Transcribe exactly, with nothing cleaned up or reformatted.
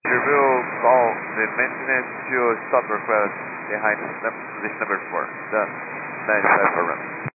You will call the maintenance to stop request behind num- position number four. Done. ninety-five for run.